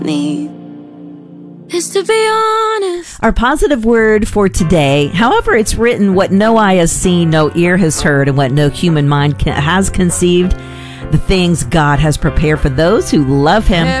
is to be honest. Our positive word for today, however, it's written, what no eye has seen, no ear has heard, and what no human mind has conceived, the things God has prepared for those who love Him.